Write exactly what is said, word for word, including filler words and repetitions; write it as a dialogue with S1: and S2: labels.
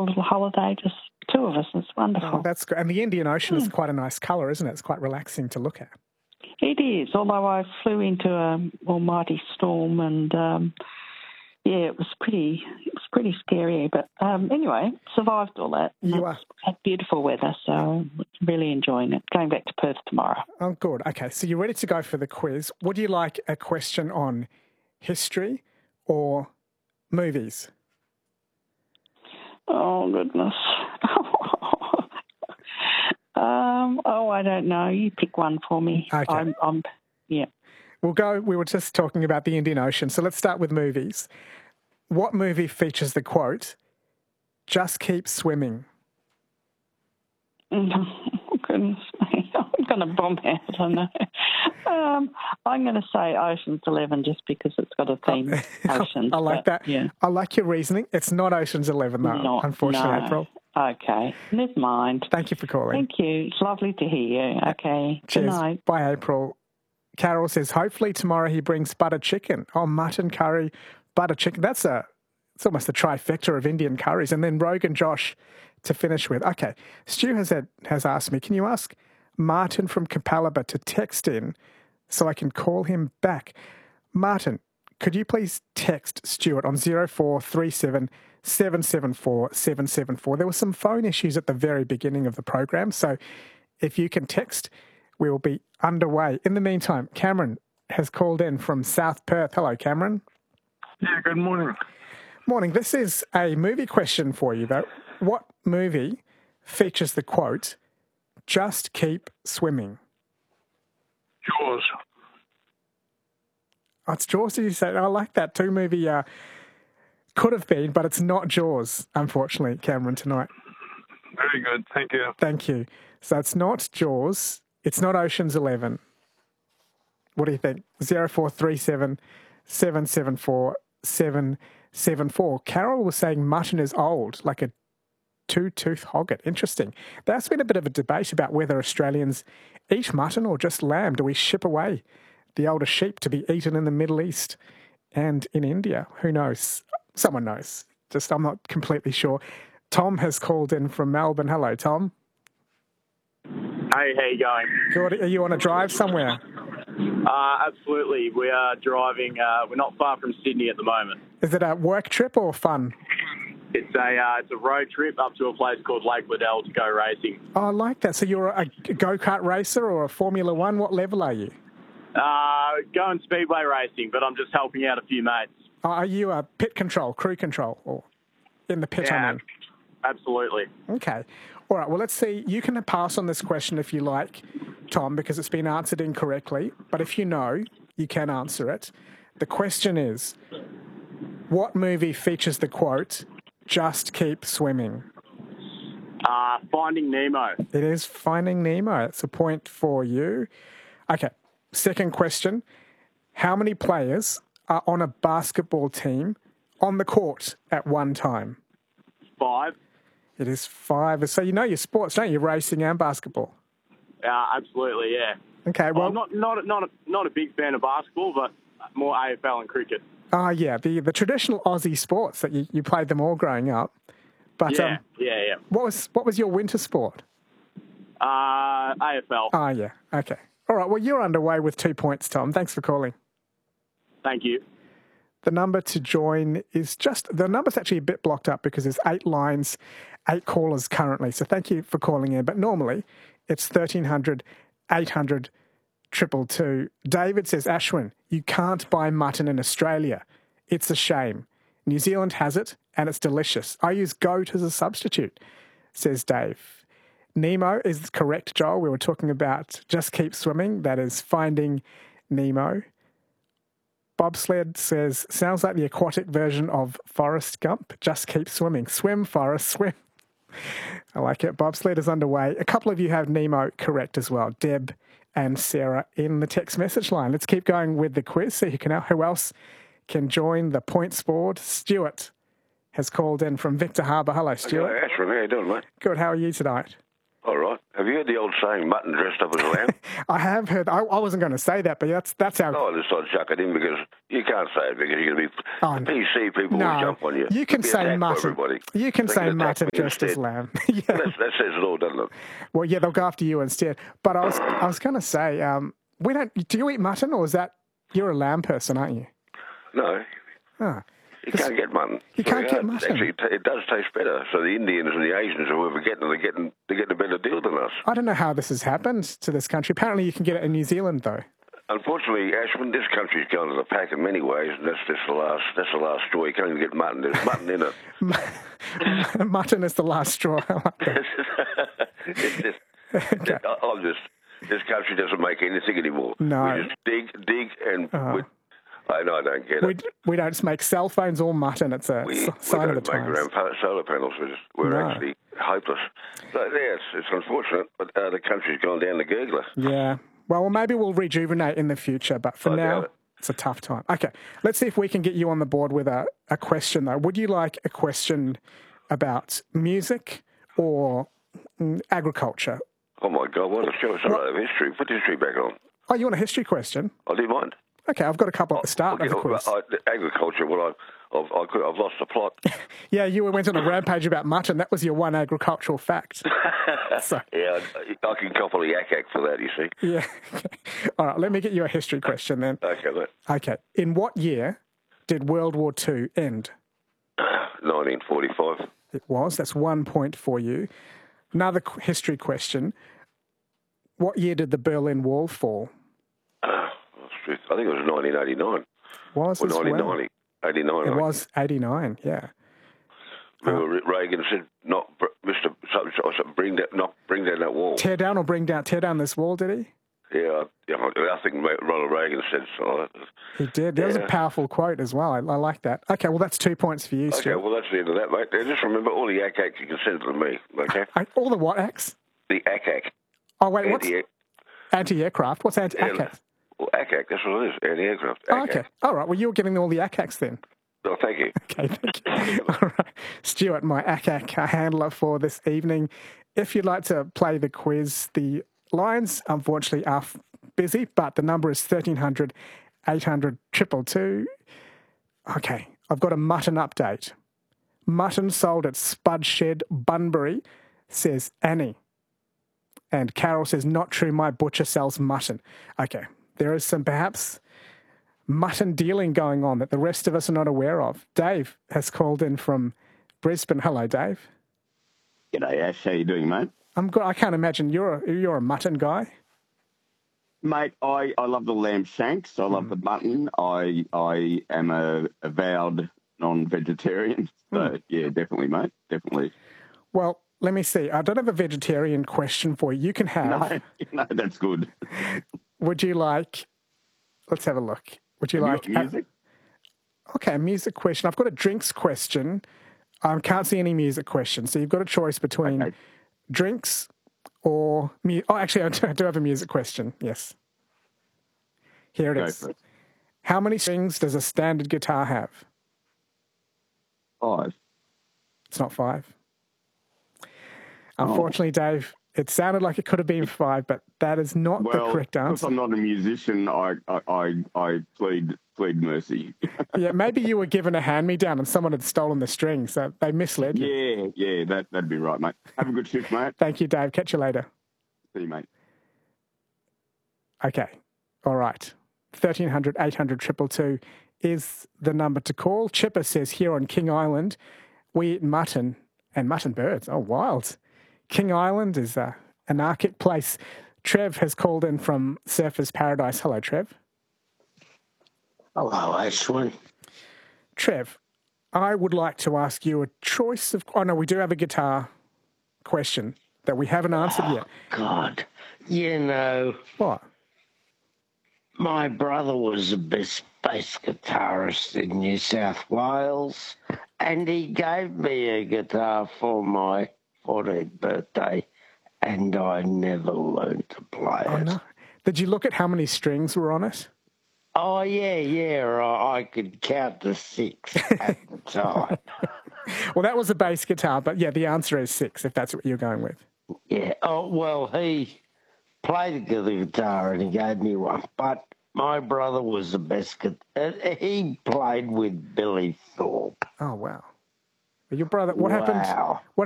S1: little holiday, just two of us. It's wonderful.
S2: Oh, that's great. And the Indian Ocean mm. is quite a nice colour, isn't it? It's quite relaxing to look at.
S1: It is, although I flew into an almighty storm and, um, yeah, it was pretty it was pretty scary. But um, anyway, survived all that.
S2: You are.
S1: Had beautiful weather, so really enjoying it. Going back to Perth tomorrow.
S2: Oh, good. Okay, so you're ready to go for the quiz. Would you like a question on history or movies?
S1: Oh, goodness. um, oh, I don't know. You pick one for me.
S2: Okay.
S1: I'm, I'm, yeah.
S2: We'll go, we were just talking about the Indian Ocean, so let's start with movies. What movie features the quote, "Just keep swimming"?
S1: Oh, goodness me. I'm going to bomb out, I know. Um, I'm going to say Ocean's Eleven just because it's got a theme, Oceans.
S2: I like
S1: but,
S2: that.
S1: Yeah.
S2: I like your reasoning. It's not Ocean's Eleven, though,
S1: not,
S2: unfortunately,
S1: no.
S2: April.
S1: Okay, never mind.
S2: Thank you for calling.
S1: Thank you. It's lovely to hear you. Okay,
S2: Cheers.
S1: Good night.
S2: Bye, April. Carol says, hopefully tomorrow he brings butter chicken. Oh, mutton curry, butter chicken. That's a, it's almost a trifecta of Indian curries. And then Rogan Josh to finish with. Okay, Stu has had, has asked me, can you ask Martin from Capalaba to text in so I can call him back? Martin, could you please text Stuart on zero four three seven, seven seven four, seven seven four? There were some phone issues at the very beginning of the program, so if you can text, we will be underway. In the meantime, Cameron has called in from South Perth. Hello, Cameron.
S3: Yeah, good morning.
S2: Morning. This is a movie question for you, though. What movie features the quote, "Just keep swimming"?
S3: Jaws.
S2: Oh, it's Jaws, did you say? I like that too. Movie uh, could have been, but it's not Jaws, unfortunately, Cameron, tonight.
S3: Very good. Thank you.
S2: Thank you. So it's not Jaws. It's not Ocean's Eleven. What do you think? zero four three seven, seven seven four, seven seven four. Carol was saying mutton is old, like a two-tooth hogget. Interesting. There's been a bit of a debate about whether Australians eat mutton or just lamb. Do we ship away the older sheep to be eaten in the Middle East and in India? Who knows? Someone knows. Just I'm not completely sure. Tom has called in from Melbourne. Hello, Tom.
S4: Hey, how you going?
S2: Good. Are you on a drive somewhere?
S4: Uh, absolutely. We are driving. Uh, we're not far from Sydney at the moment.
S2: Is it a work trip or fun?
S4: It's a uh, it's a road trip up to a place called Lake Liddell to go racing.
S2: Oh, I like that. So you're a go-kart racer or a Formula One? What level are you?
S4: Uh, going speedway racing, but I'm just helping out a few mates.
S2: Oh, are you a pit control, crew control, or in the pit?
S4: Yeah,
S2: I mean?
S4: Absolutely.
S2: Okay. All right, well, let's see. You can pass on this question if you like, Tom, because it's been answered incorrectly. But if you know, you can answer it. The question is, what movie features the quote, "Just keep swimming"?
S4: Uh, Finding Nemo.
S2: It is Finding Nemo. It's a point for you. Okay, second question. How many players are on a basketball team on the court at one time?
S4: Five.
S2: It is five. So you know your sports, don't you? Racing and basketball.
S4: Uh, absolutely, yeah.
S2: Okay, well...
S4: well I'm not, not, not, a, not a big fan of basketball, but more A F L and cricket.
S2: Oh, yeah, the the traditional Aussie sports that you, you played them all growing up. But
S4: yeah,
S2: um,
S4: yeah, yeah.
S2: What was, what was your winter sport?
S4: Uh, A F L.
S2: Oh, yeah, okay. All right, well, you're underway with two points, Tom. Thanks for calling.
S4: Thank you.
S2: The number to join is just, the number's actually a bit blocked up because there's eight lines, eight callers currently. So thank you for calling in. But normally it's thirteen hundred, eight hundred, two two two. David says, Ashwin, you can't buy mutton in Australia. It's a shame. New Zealand has it and it's delicious. I use goat as a substitute, says Dave. Nemo is correct, Joel. We were talking about Just Keep Swimming. That is Finding Nemo. Bobsled says, sounds like the aquatic version of Forrest Gump. Just keep swimming. Swim, Forrest, swim. I like it. Bobsled is underway. A couple of you have Nemo correct as well. Deb and Sarah in the text message line. Let's keep going with the quiz. So you can, who else can join the points board? Stuart has called in from Victor Harbour. Hello, Stuart.
S5: Hello, Ashram. How you doing, mate?
S2: Good. How are you tonight?
S5: All right. Have Have you heard the old saying, mutton dressed up as a lamb?
S2: I have heard. I, I wasn't going to say that, but that's that's our.
S5: Oh, let's not chuck it in because you can't say it because you're going to be.
S2: Oh,
S5: the P C people
S2: no,
S5: will jump on you.
S2: You can
S5: You'll be
S2: say
S5: attacked by
S2: mutton.
S5: everybody.
S2: You can
S5: They
S2: say
S5: attack
S2: mutton
S5: me
S2: dressed as
S5: instead.
S2: lamb. yeah.
S5: That's, that says it all, doesn't it?
S2: Well, yeah, they'll go after you instead. But I was I was going to say, um, we don't. Do you eat mutton, or is that you're a lamb person, aren't you?
S5: No.
S2: Ah.
S5: You can't get mutton.
S2: You can't get mutton.
S5: Actually, it, it does taste better. So the Indians and the Asians, or whoever getting it, they're getting, they're getting a better deal than us.
S2: I don't know how this has happened to this country. Apparently you can get it in New Zealand, though.
S5: Unfortunately, Ashman, this country's gone to the pack in many ways, and that's just the last. That's the last straw. You can't even get mutton. There's mutton in it.
S2: Mutton is the last straw. I like that.
S5: it's just,
S2: Okay.
S5: I'm just. This country doesn't make anything anymore.
S2: No.
S5: We just dig, dig, and
S2: Uh-huh.
S5: we, I know I don't get
S2: We,
S5: it.
S2: we don't make cell phones or mutton. It's a
S5: We,
S2: s-
S5: we
S2: sign
S5: don't
S2: of the
S5: make
S2: times.
S5: our own pa- solar panels. We're, just, we're
S2: No.
S5: actually hopeless. So, yeah, it's, it's unfortunate, but uh, the country's gone down the gurgler.
S2: Yeah. Well, well, maybe we'll rejuvenate in the future, but for
S5: I
S2: now,
S5: doubt it.
S2: it's a tough time. Okay, let's see if we can get you on the board with a, a question, though. Would you like a question about music or mm, agriculture?
S5: Oh, my God, what a show. It's a lot of history. Put the history back on.
S2: Oh, you want a history question?
S5: I do mind.
S2: Okay, I've got a couple at the start
S5: Okay,
S2: of the quiz.
S5: I, I, agriculture, well, I, I've, I could, I've lost the plot.
S2: Yeah, you went on a rampage about mutton. That was your one agricultural fact. So,
S5: Yeah, I, I can copple a yak act for that, you see.
S2: yeah. All right, let me get you a history question then.
S5: Okay, mate.
S2: Okay, in what year did World War Two end?
S5: nineteen forty-five.
S2: It was. That's one point for you. Another qu- history question. What year did the Berlin Wall fall?
S5: Uh, I think it was nineteen eighty-nine.
S2: Was
S5: Or
S2: as well.
S5: nineteen ninety. eighty-nine.
S2: It
S5: I
S2: was eighty-nine, yeah.
S5: Remember Reagan said, "Not br- Mister Something, something, bring that, not bring down that wall."
S2: Tear down or bring down, tear down this wall, did he?
S5: Yeah, yeah. I think Ronald Reagan said so.
S2: He did. That was a
S5: Yeah.
S2: powerful quote as well. I, I like that. Okay, well, that's two points for you,
S5: Okay,
S2: Stuart.
S5: well that's the end of that, mate. Now, just remember, all the yak acts you can send it to me. Okay,
S2: I, all the what acts?
S5: the A C A C.
S2: Oh, wait, what's
S5: Anti-
S2: anti-aircraft? What's anti-A C A C?
S5: Well, A C A C, that's what it is. Anti-aircraft.
S2: Oh,
S5: A C A C.
S2: okay. All right, well, you were giving me all the A C A Cs then.
S5: Well, thank you.
S2: Okay, thank you. All right. Stuart, my A C A C handler for this evening. If you'd like to play the quiz, the lines, unfortunately, are f- busy, but the number is thirteen hundred, eight hundred, two two two. Okay, I've got a mutton update. Mutton sold at Spud Shed, Bunbury, says Annie. And Carol says, not true, my butcher sells mutton. Okay, there is some perhaps mutton dealing going on that the rest of us are not aware of. Dave has called in from Brisbane. Hello, Dave.
S6: G'day, Ash. How you doing, mate?
S2: I'm good. I can't imagine you're a, you're a mutton guy.
S6: Mate, I, I love the lamb shanks. I love the mutton. I I am a avowed non-vegetarian. So,
S2: Mm.
S6: yeah, definitely, mate. Definitely.
S2: Well, let me see. I don't have a vegetarian question for you. You can have.
S6: No, no, that's good.
S2: Would you like? Let's have a look. Would you
S6: Have
S2: like
S6: you got music?
S2: Okay, a music question. I've got a drinks question. I can't see any music questions, so you've got a choice between
S6: Okay.
S2: drinks or mu- oh, actually, I do- I do have a music question. Yes, here it
S6: Go
S2: is.
S6: for it.
S2: How many strings does a standard guitar have?
S6: Five.
S2: It's not five.
S6: Oh.
S2: Unfortunately, Dave, it sounded like it could have been five, but that is not the
S6: Well,
S2: correct
S6: because
S2: answer.
S6: I'm not a musician, I I, I, I plead plead mercy.
S2: Yeah, maybe you were given a hand-me-down and someone had stolen the string, so they misled you.
S6: yeah, yeah, that, that'd be right, mate. Have a good shift, mate.
S2: Thank you, Dave. Catch you later.
S6: See you, mate.
S2: Okay. All right. thirteen hundred, eight hundred, two two two is the number to call. Chipper says here on King Island, we eat mutton and mutton birds. Oh, wild. King Island is a anarchic place. Trev has called in from Surfers Paradise. Hello, Trev.
S7: Hello, Ashwin.
S2: Trev, I would like to ask you a choice of... Oh, no, we do have a guitar question that we haven't answered yet.
S7: God, you know,
S2: What?
S7: my brother was a best bass guitarist in New South Wales, and he gave me a guitar for my fourteenth birthday, and I never learned to play
S2: Oh,
S7: it.
S2: no. Did you look at how many strings were on it?
S7: Oh, yeah, yeah, I, I could count to six at the time.
S2: Well, that was a bass guitar, but yeah, the answer is six, if that's what you're going with.
S7: Yeah. Oh, well, he played the guitar and he gave me one, but my brother was the best guitar. He played with Billy Thorpe.
S2: Oh, wow. Your brother, what
S7: Wow.
S2: happened? What